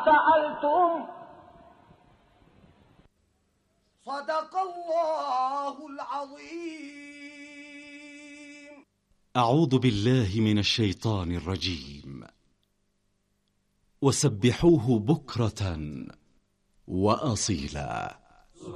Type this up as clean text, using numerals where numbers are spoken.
سألتم. صدق الله العظيم. أعوذ بالله من الشيطان الرجيم. وسبحوه بكرة وأصيلا.